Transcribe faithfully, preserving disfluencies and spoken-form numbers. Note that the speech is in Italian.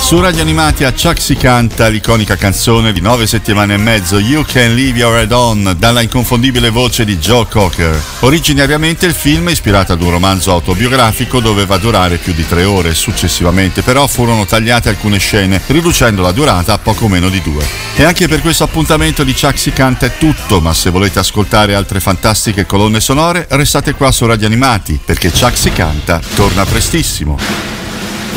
Su Radio Animati a Chuck si canta l'iconica canzone di nove settimane e mezzo You Can Leave Your Head On, dalla inconfondibile voce di Joe Cocker. Originariamente il film, ispirato ad un romanzo autobiografico, doveva durare più di tre ore, successivamente però furono tagliate alcune scene, riducendo la durata a poco meno di due. E anche per questo appuntamento di Chuck si canta è tutto, ma se volete ascoltare altre fantastiche colonne sonore restate qua su Radio Animati, perché Chuck si canta torna prestissimo.